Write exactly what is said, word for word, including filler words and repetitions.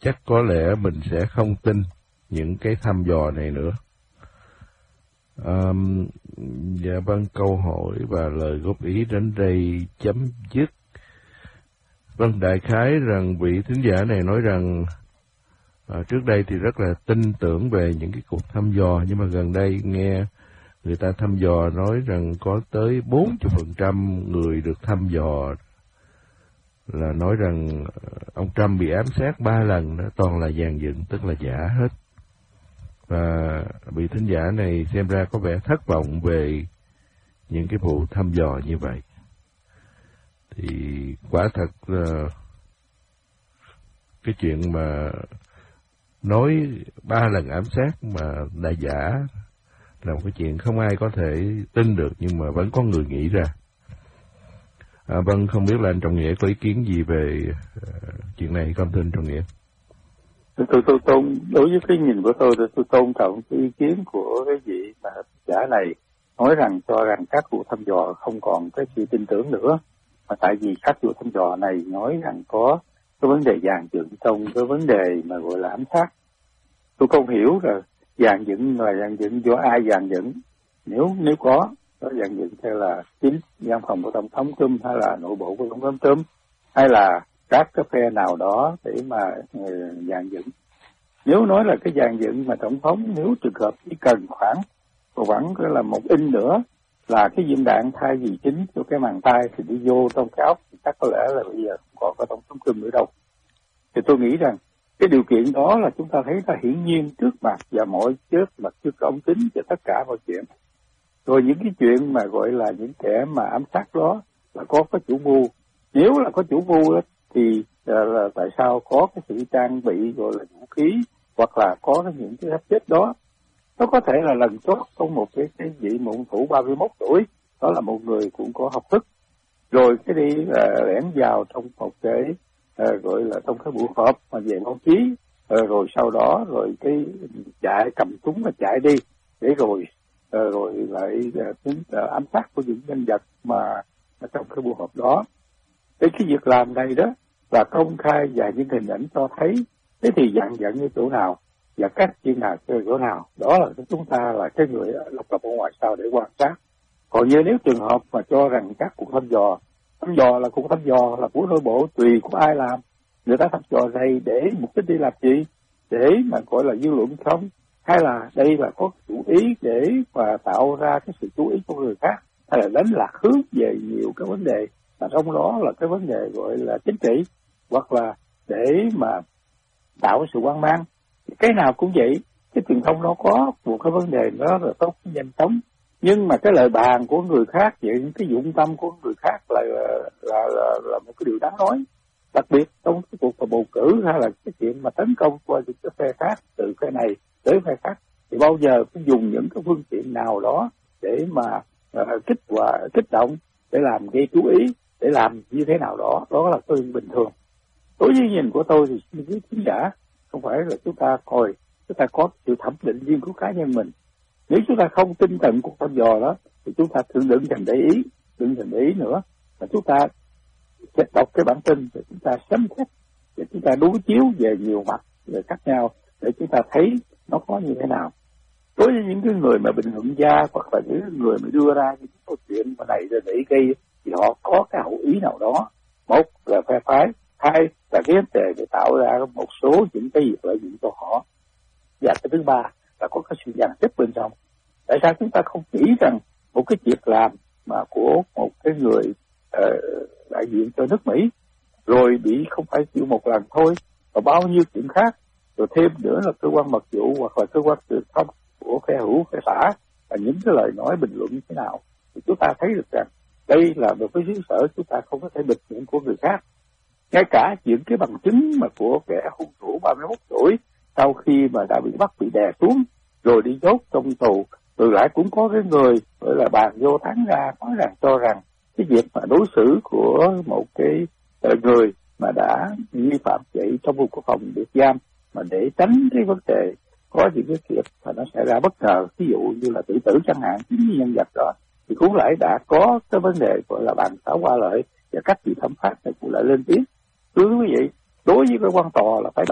chắc có lẽ mình sẽ không tin những cái thăm dò này nữa. À, dạ vâng, câu hỏi và lời góp ý đến đây chấm dứt. Vâng, đại khái rằng vị thính giả này nói rằng à, trước đây thì rất là tin tưởng về những cái cuộc thăm dò, nhưng mà gần đây nghe người ta thăm dò nói rằng có tới bốn mươi phần trăm người được thăm dò là nói rằng ông Trump bị ám sát ba lần, đó toàn là dàn dựng, tức là giả hết. Và vị thính giả này xem ra có vẻ thất vọng về những cái vụ thăm dò như vậy. Thì quả thật là cái chuyện mà nói ba lần ám sát mà đã giả là một cái chuyện không ai có thể tin được, nhưng mà vẫn có người nghĩ ra. À, vâng, không biết là anh Trọng Nghĩa có ý kiến gì về uh, chuyện này không, thưa anh Trọng Nghĩa? Tôi tôi tôn đối với cái nhìn của tôi, tôi tôn trọng cái ý kiến của cái vị mà giả này nói rằng cho rằng các vụ thăm dò không còn cái sự tin tưởng nữa, mà tại vì các vụ thăm dò này nói rằng có cái vấn đề dàn dựng trong cái vấn đề mà gọi là ám sát. Tôi không hiểu là dàn dựng là dàn dựng do ai dàn dựng, nếu nếu có nó dàn dựng theo là chính văn phòng của tổng thống Trump hay là nội bộ của tổng thống Trump hay là các cái phe nào đó để mà dàn dựng. Nếu nói là cái dàn dựng mà tổng thống, nếu trường hợp chỉ cần khoảng khoảng là một in nữa là cái viên đạn thay vì chính cho cái màn tay thì đi vô trong cái ốc, thì chắc có lẽ là bây giờ không còn có tổng thống Trump nữa đâu. Thì tôi nghĩ rằng cái điều kiện đó là chúng ta thấy là hiển nhiên trước mặt và mọi trước mặt trước ống kính và tất cả mọi chuyện. Rồi những cái chuyện mà gọi là những kẻ mà ám sát đó là có có chủ mưu. Nếu là có chủ mưu đó, thì là, là tại sao có cái sự trang bị gọi là vũ khí hoặc là có cái, những cái thách chết đó. Nó có thể là lần chót trong một cái, cái vị mụn thủ ba mươi mốt tuổi, đó là một người cũng có học thức. Rồi cái đi uh, lẻn vào trong một cái uh, gọi là trong cái buổi họp mà về báo chí, uh, rồi sau đó rồi cái chạy cầm súng mà chạy đi để rồi uh, rồi lại uh, tính uh, ám sát của những nhân vật mà ở trong cái buổi họp đó. Cái cái việc làm này đó là công khai và những hình ảnh cho thấy, thế thì dặn dặn như chỗ nào và các chuyên gia chơi chỗ nào, đó là chúng ta là cái người độc lập ở ngoài sau để quan sát. Còn như nếu trường hợp mà cho rằng các cuộc thăm dò, thăm dò là cuộc thăm dò là của nội bộ, tùy của ai làm, người ta thăm dò này để mục đích đi làm gì, để mà gọi là dư luận không, hay là đây là có chủ ý để mà tạo ra cái sự chú ý của người khác, hay là đánh lạc hướng về nhiều cái vấn đề, mà trong đó là cái vấn đề gọi là chính trị, hoặc là để mà tạo sự hoang mang. Cái nào cũng vậy, cái truyền thông nó có một cái vấn đề đó là tốt nhanh chóng, nhưng mà cái lời bàn của người khác, vậy cái dụng tâm của người khác là là, là là là một cái điều đáng nói. Đặc biệt trong cái cuộc bầu cử hay là cái chuyện mà tấn công qua những cái phe khác, từ phe này tới phe khác, thì bao giờ cũng dùng những cái phương tiện nào đó để mà uh, kích và kích động, để làm gây chú ý, để làm như thế nào đó, đó là chuyện bình thường. Đối với nhìn của tôi thì những khán giả không phải là chúng ta coi, chúng ta có sự thẩm định riêng của cá nhân mình. Nếu chúng ta không tin tận cuộc thăm dò đó thì chúng ta thường đừng thèm để ý, đừng thèm để ý nữa, mà chúng ta sẽ đọc cái bản tin để chúng ta xem xét, để chúng ta đối chiếu về nhiều mặt về khác nhau để chúng ta thấy nó có như thế nào. Đối với những cái người mà bình luận gia hoặc là những người mà đưa ra những câu chuyện mà này để gây thì họ có cái hậu ý nào đó, một là phe phái, hai là cái vấn đề để tạo ra một số những cái việc lợi dụng cho họ, và cái thứ ba là có cái sự dàn xếp bên trong. Tại sao chúng ta không nghĩ rằng một cái việc làm mà của một cái người uh, đại diện cho nước Mỹ rồi bị không phải chịu một lần thôi, và bao nhiêu chuyện khác, rồi thêm nữa là cơ quan mật vụ hoặc là cơ quan truyền thông của phe hữu phe xã, và những cái lời nói bình luận như thế nào, thì chúng ta thấy được rằng đây là một cái xứ sở chúng ta không có thể bịt miệng của người khác. Ngay cả những cái bằng chứng mà của kẻ hung thủ ba mươi mốt tuổi sau khi mà đã bị bắt, bị đè xuống rồi đi nhốt trong tù, rồi lại cũng có cái người gọi là bàn vô thắng ra nói rằng cho rằng cái việc mà đối xử của một cái người mà đã vi phạm vậy trong một cái phòng biệt giam mà để tránh cái vấn đề có những cái việc mà nó xảy ra bất ngờ, ví dụ như là tự tử chẳng hạn, chính như nhân vật đó, thì cũng lại đã có cái vấn đề gọi là bàn táo qua lợi, và các vị thẩm phán này cũng lại lên tiếng. Cứ như vậy, đối với cái quan tòa là phải